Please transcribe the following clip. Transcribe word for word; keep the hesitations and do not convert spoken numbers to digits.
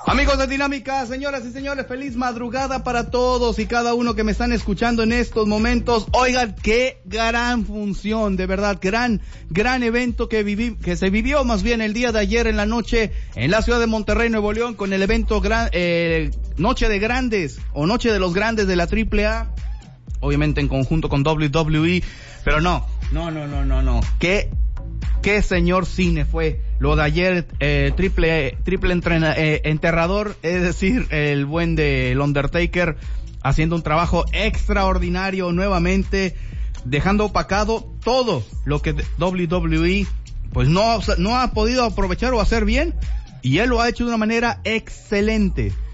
Amigos de Dinámica, señoras y señores, feliz madrugada para todos y cada uno que me están escuchando en estos momentos. Oigan, qué gran función, de verdad, gran, gran evento que viví, que se vivió más bien el día de ayer en la noche en la ciudad de Monterrey, Nuevo León, con el evento gran, eh, Noche de Grandes o Noche de los Grandes de la triple A, obviamente en conjunto con doble u doble u E, pero no, no, no, no, no, no, qué Qué señor cine fue lo de ayer, eh, triple, triple entrena, eh, enterrador, es decir, el buen de el Undertaker, haciendo un trabajo extraordinario nuevamente, dejando opacado todo lo que doble u doble u E pues no, no ha podido aprovechar o hacer bien, y él lo ha hecho de una manera excelente.